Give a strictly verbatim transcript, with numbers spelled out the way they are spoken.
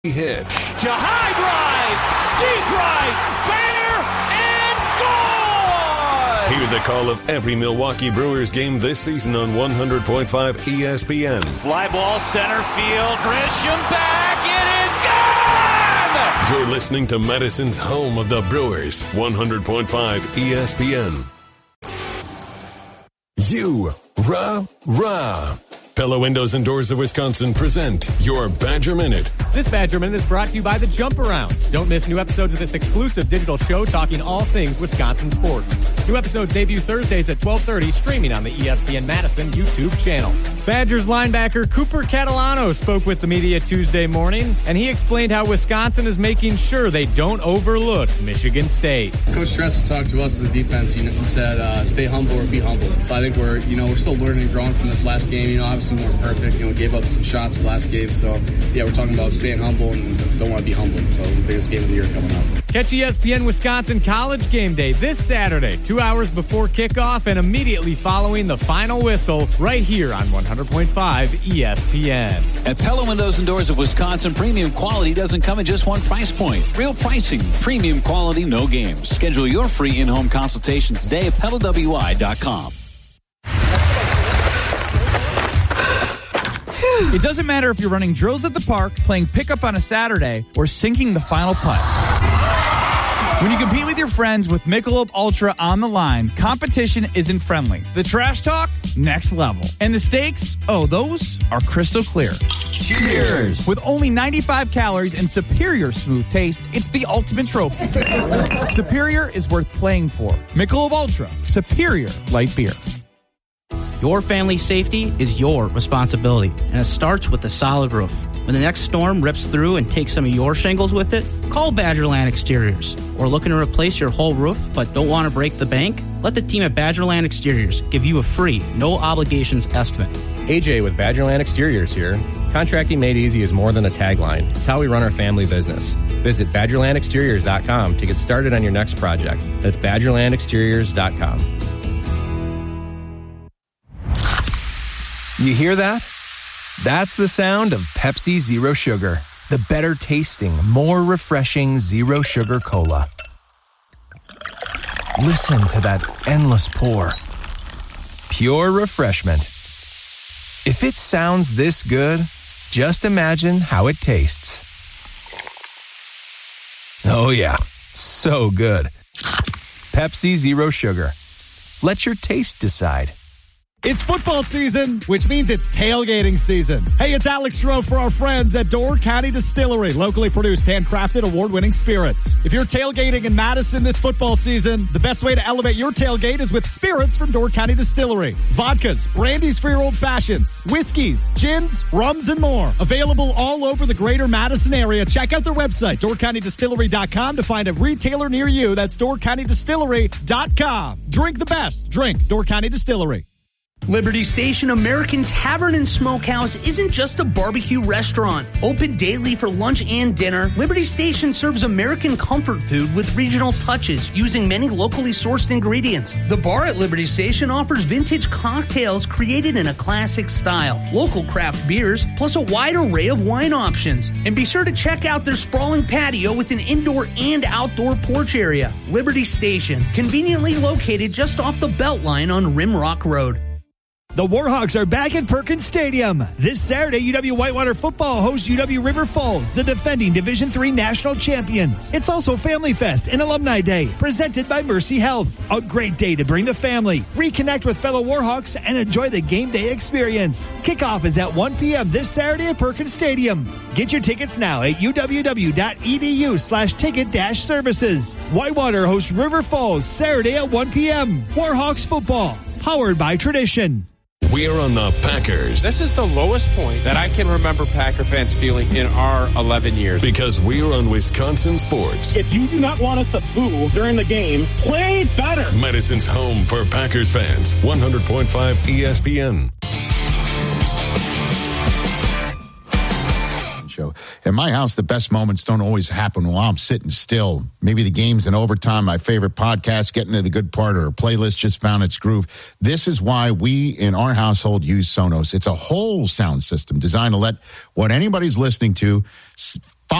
Hit. To high drive, deep right, fair, and gone! Hear the call of every Milwaukee Brewers game this season on one hundred point five E S P N. Fly ball center field, Grisham back, it is gone! You're listening to Madison's home of the Brewers, one hundred point five E S P N. You, rah, rah. Pella Windows and Doors of Wisconsin present your Badger Minute. This Badger Minute is brought to you by The Jump Around. Don't miss new episodes of this exclusive digital show talking all things Wisconsin sports. New episodes debut Thursdays at twelve thirty, streaming on the E S P N Madison YouTube channel. Badgers linebacker Cooper Catalano spoke with the media Tuesday morning, and he explained how Wisconsin is making sure they don't overlook Michigan State. Coach Stress talked to us as a defense. You know, he said, uh, "Stay humble or be humble." So I think we're, you know, we're still learning and growing from this last game. You know, obviously we weren't perfect. You know, gave up some shots the last game. So yeah, we're talking about staying humble and don't want to be humble. So it's the biggest game of the year coming up. Catch E S P N Wisconsin College Game Day this Saturday, two hours before kickoff and immediately following the final whistle, right here on one hundred point five E S P N. At Pella Windows and Doors of Wisconsin, premium quality doesn't come at just one price point. Real pricing, premium quality, no games. Schedule your free in-home consultation today at Pella W I dot com. It doesn't matter if you're running drills at the park, playing pickup on a Saturday, or sinking the final putt. When you compete with your friends with Michelob Ultra on the line, competition isn't friendly. The trash talk, next level. And the stakes, oh, those are crystal clear. Cheers! With only ninety-five calories and superior smooth taste, it's the ultimate trophy. Superior is worth playing for. Michelob Ultra, superior light beer. Your family's safety is your responsibility, and it starts with a solid roof. When the next storm rips through and takes some of your shingles with it, call Badgerland Exteriors. Or looking to replace your whole roof but don't want to break the bank? Let the team at Badgerland Exteriors give you a free, no-obligations estimate. A J with Badgerland Exteriors here. Contracting made easy is more than a tagline. It's how we run our family business. Visit Badgerland Exteriors dot com to get started on your next project. That's Badgerland Exteriors dot com. You hear that? That's the sound of Pepsi Zero Sugar, the better tasting, more refreshing Zero Sugar Cola. Listen to that endless pour. Pure refreshment. If it sounds this good, just imagine how it tastes. Oh yeah, so good. Pepsi Zero Sugar. Let your taste decide. It's football season, which means it's tailgating season. Hey, it's Alex Stroh for our friends at Door County Distillery, locally produced, handcrafted, award-winning spirits. If you're tailgating in Madison this football season, the best way to elevate your tailgate is with spirits from Door County Distillery. Vodkas, brandies for your old fashions, whiskeys, gins, rums, and more. Available all over the greater Madison area. Check out their website, door county distillery dot com, to find a retailer near you. That's door county distillery dot com. Drink the best. Drink Door County Distillery. Liberty Station American Tavern and Smokehouse isn't just a barbecue restaurant. Open daily for lunch and dinner, Liberty Station serves American comfort food with regional touches using many locally sourced ingredients. The bar at Liberty Station offers vintage cocktails created in a classic style, local craft beers, plus a wide array of wine options. And be sure to check out their sprawling patio with an indoor and outdoor porch area. Liberty Station, conveniently located just off the Beltline on Rimrock Road. The Warhawks are back at Perkins Stadium. This Saturday, U W Whitewater football hosts U W River Falls, the defending Division three national champions. It's also Family Fest and Alumni Day, presented by Mercy Health. A great day to bring the family, reconnect with fellow Warhawks, and enjoy the game day experience. Kickoff is at one p.m. this Saturday at Perkins Stadium. Get your tickets now at u w w dot e d u slash ticket dash services. Whitewater hosts River Falls Saturday at one p.m. Warhawks football, powered by Tradition. We're on the Packers. This is the lowest point that I can remember Packer fans feeling in our eleven years. Because we're on Wisconsin sports. If you do not want us to boo during the game, play better. Madison's home for Packers fans. one hundred point five E S P N. Show. In my house, the best moments don't always happen while I'm sitting still. Maybe the game's in overtime, my favorite podcast, getting to the good part, or a playlist just found its groove. This is why we in our household use Sonos. It's a whole sound system designed to let what anybody's listening to